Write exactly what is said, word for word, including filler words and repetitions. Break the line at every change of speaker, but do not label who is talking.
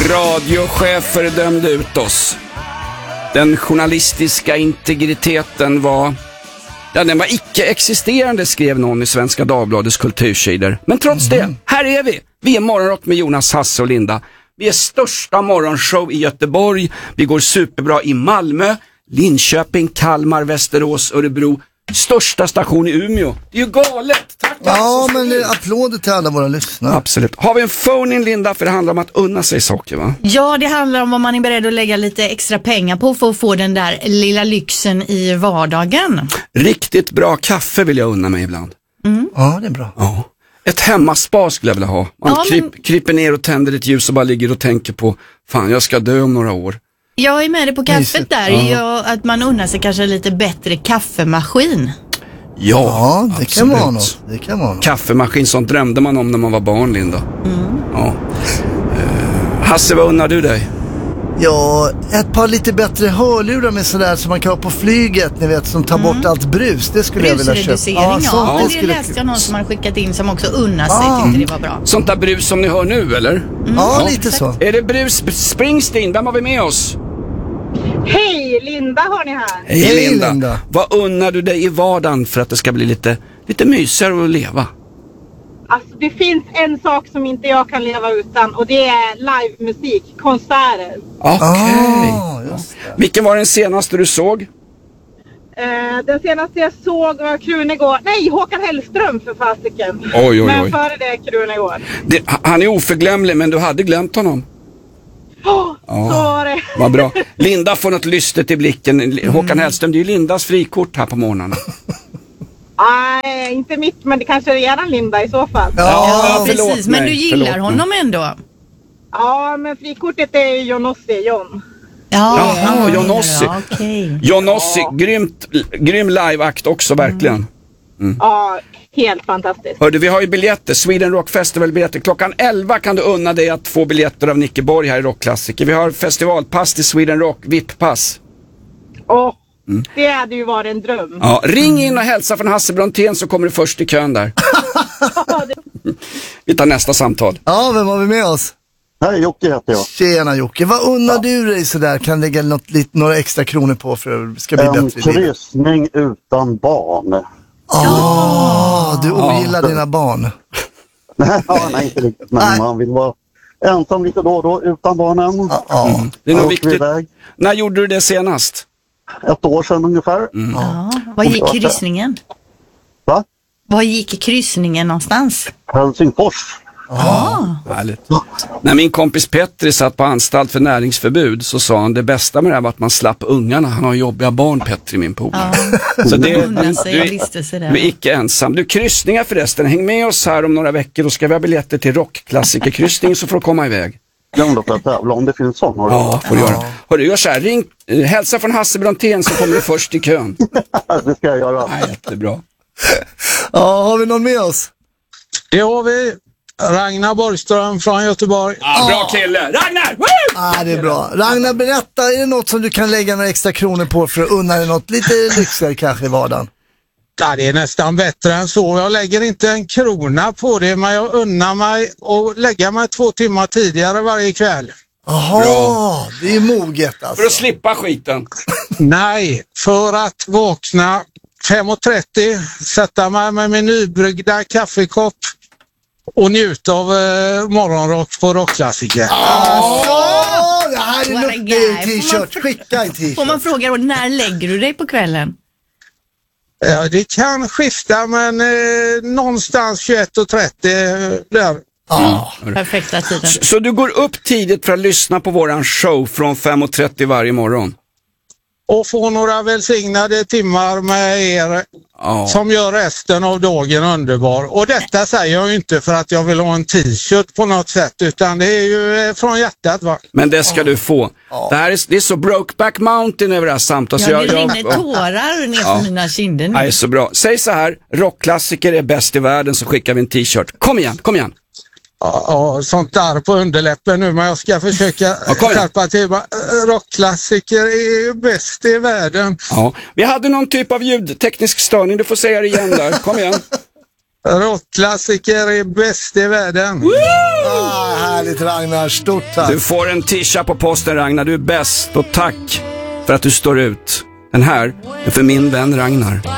Radiochefer dömde ut oss. Den journalistiska integriteten var... Ja, den var icke-existerande, skrev någon i Svenska Dagbladets kultursidor. Men trots mm. det, här är vi. Vi är Morgonrock med Jonas, Hasse och Linda. Vi är största morgonshow i Göteborg. Vi går superbra i Malmö, Linköping, Kalmar, Västerås, Örebro. Största station i Umeå. Det är ju galet. Tack,
ja, men det applåder till alla våra lyssnare.
Absolut. Har vi en phone in, Linda, för det handlar om att unna sig saker, va?
Ja, det handlar om vad man är beredd att lägga lite extra pengar på för att få den där lilla lyxen i vardagen.
Riktigt bra kaffe vill jag unna mig ibland.
Mm. Ja, det är bra.
Ja. Ett hemmaspa skulle jag vilja ha. Man
ja,
kryp,
men...
kryper ner och tänder ett ljus och bara ligger och tänker på, fan, jag ska dö om några år.
Jag är med dig på kaffet där. Ja. Ja, att man unnar sig kanske lite bättre kaffemaskin.
Ja,
ja det, kan vara något.
det kan vara något. Kaffemaskin, sånt drömde man om när man var barn, Linda.
Mm.
Ja. Uh, Hasse, vad unnar du dig?
Ja, ett par lite bättre hörlurar med sådär som man kan ha på flyget, ni vet, som tar mm. bort allt brus. Det skulle jag vilja köpa.
Brusreducering, ja. Så, ja. Det, det skulle... läste jag någon som har skickat in som också unnar sig, ah. tyckte det var bra.
Sånt där brus som ni hör nu, eller?
Mm. Ja, ja, lite så.
Är det Brus Springsteen? Vem har vi med oss?
Hej, Linda har ni här.
Hej, Hej Linda. Linda. Vad unnar du dig i vardagen för att det ska bli lite, lite mysigare att leva?
Alltså det finns en sak som inte jag kan leva utan, och det är livemusik, konserter.
Okej. Okay. Ah, vilken var den senaste du såg?
Uh, den senaste jag såg var Krunegård. Nej, Håkan Hellström för fasiken.
Oj, oj, oj.
Men före det Krunegård.
Det, han är oförglömlig, men du hade glömt honom.
Oh, ja, så var det.
Vad bra. Linda får något lystet i blicken. Mm. Håkan Hellström, det är ju Lindas frikort här på morgonen.
Nej, inte mitt, men det kanske är redan Linda i så fall.
Ja, ja precis. Men du gillar förlåt. honom ändå.
Ja, men frikortet är Jonossi, John.
Ja, ja Jonossi.
Ja, okay.
Jonossi, ja. grymt, grym liveakt också, verkligen.
Mm. Ja, helt fantastiskt.
Hörde, vi har ju biljetter, Sweden Rock Festival biljetter. Klockan elva kan du unna dig att få biljetter av Nicke Borg här i Rockklassiker. Vi har festivalpass till Sweden Rock, V I P-pass.
Åh, mm. det hade ju varit en dröm.
Ja, ring in och hälsa från Hasse Brontén så kommer du först i kön där. Vi tar nästa samtal.
Ja, vem har vi med oss?
Hej, Jocke heter jag.
Tjena Jocke, vad unnar ja. du dig sådär? Kan lägga något, lite, några extra kronor på för att det ska bli
en
bättre?
En kryssning utan barn.
Ah, oh, du ogillar ja. dina barn.
Nej, nej, inte riktigt. Men nej. man vill vara ensam lite då och då utan barnen.
Ah, mm.
Det är nog viktigt. När gjorde du det senast?
Ett år sedan ungefär.
Mm. Ja. Vad gick kryssningen?
Va?
Var gick kryssningen någonstans?
Helsingfors.
Ah. Härligt. När min kompis Petri satt på anstalt för näringsförbud så sa han det bästa med det här var att man slapp ungarna. Han har jobbiga barn, Petri, min polare.
Ja.
Så det,
du, du, du
är icke ensam. Du, kryssningar förresten. Häng med oss här om några veckor. Då ska vi ha biljetter till rockklassikerkryssning så får du komma iväg.
Glöm då för att tävla om det finns sån.
Ja, får du göra. Hörru, gör så här. Ring, hälsa från Hasse Brontén så kommer du först i kön.
Det ska jag göra.
Ja, jättebra.
Ja, har vi någon med oss?
Det har vi. Ragnar Borgström från Göteborg.
Ah, bra kille. Ragnar! Woo!
Ah, det är bra. Ragnar, berätta, är det något som du kan lägga några extra kronor på för att unna dig något lite lyxigare kanske i vardagen?
Ja, det är nästan bättre än så. Jag lägger inte en krona på det, men jag unnar mig att lägga mig två timmar tidigare varje kväll.
Jaha, det är moget alltså.
För att slippa skiten.
Nej, för att vakna fem och trettio, sätta mig med min nybryggda kaffekopp och njuta av eh, morgonrock på Rockklassiker.
Alltså, det här är lukta i t-shirt. Skicka en t-shirt.
Får man fråga då, när lägger du dig på kvällen?
Ja, det kan skifta, men eh, någonstans tjugoett och trettio där.
Ja, mm. Perfekta tiden.
Så, så du går upp tidigt för att lyssna på våran show från fem och trettio varje morgon?
Och få några välsignade timmar med er oh. som gör resten av dagen underbar. Och detta säger jag ju inte för att jag vill ha en t-shirt på något sätt, utan det är ju från hjärtat, va?
Men det ska oh. du få. Oh. Det här är, det är så Brokeback Mountain över det här samtalet.
Ja, det rinner tårar ner från oh. mina kinder nu.
Det är så bra. Säg så här, rockklassiker är bäst i världen, så skickar vi en t-shirt. Kom igen, kom igen.
Ja, sånt där på underläppen nu, men jag ska försöka ja, skärpa till. Rockklassiker är bäst i världen.
Ja, vi hade någon typ av ljudteknisk störning, du får säga det igen där. Kom igen.
Rockklassiker är bäst i världen.
Ah, härligt Ragnar, stort tack.
Du får en t-shirt på posten Ragnar, du är bäst och tack för att du står ut. Den här är för min vän Ragnar.